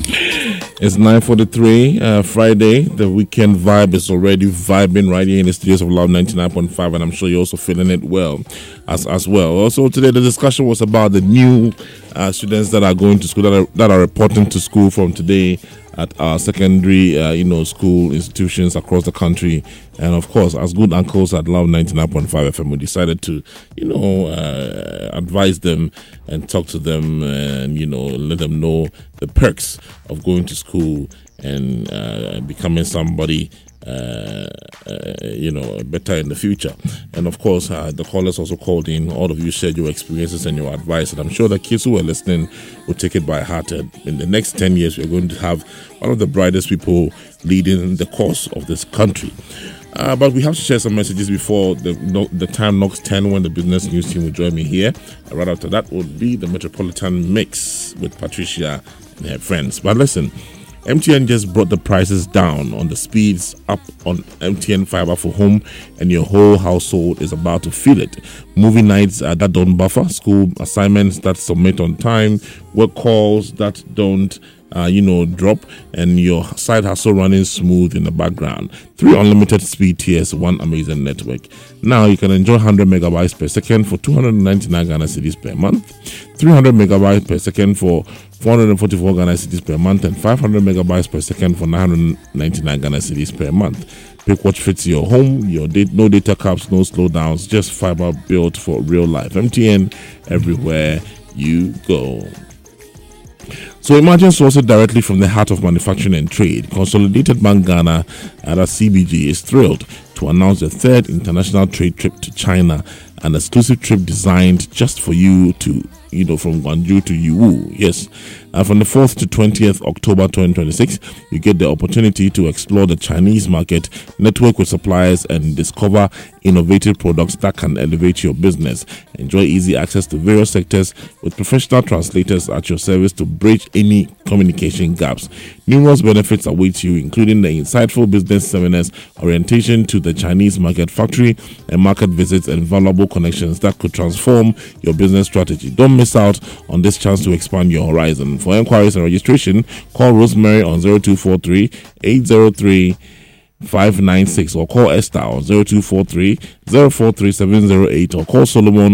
It's 9:43, Friday. The weekend vibe is already vibing right here in the studios of Love 99.5, and I'm sure you're also feeling it well as well. Also, today the discussion was about the new students that are going to school, that are reporting to school from today at our secondary, school institutions across the country. And of course, as good uncles at Love 99.5 FM, we decided to, advise them and talk to them and, let them know the perks of going to school and becoming somebody better in the future. And of course, the callers also called in. All of you shared your experiences and your advice, and I'm sure the kids who are listening will take it by heart. And in the next 10 years, we're going to have one of the brightest people leading the course of this country. But we have to share some messages before the time knocks 10, when the business news team will join me here. Right after that would be the Metropolitan Mix with Patricia and her friends. But listen, MTN just brought the prices down on the speeds up on MTN Fiber for home, and your whole household is about to feel it. Movie nights that don't buffer, school assignments that submit on time, work calls that don't drop, and your side hustle running smooth in the background. 3 unlimited speed tiers, 1 amazing network. Now you can enjoy 100 megabytes per second for 299 Ghana cedis per month, 300 megabytes per second for 444 Ghana cedis per month, and 500 megabytes per second for 999 Ghana cedis per month. Pick what fits your home, no data caps, no slowdowns, just fiber built for real life. MTN, everywhere you go. So imagine sourcing directly from the heart of manufacturing and trade. Consolidated Bank Ghana at CBG is thrilled to announce the 3rd international trade trip to China, an exclusive trip designed just for you from Guangzhou to Yiwu. Yes, from the 4th to 20th October 2026, you get the opportunity to explore the Chinese market, network with suppliers, and discover innovative products that can elevate your business. Enjoy easy access to various sectors with professional translators at your service to bridge any communication gaps. Numerous benefits await you, including the insightful business seminars, orientation to the Chinese market factory, and market visits, and valuable connections that could transform your business strategy. Don't miss out on this chance to expand your horizon. For inquiries and registration, call Rosemary on 0243 803 596 or call Esther on 0243 043708 or call Solomon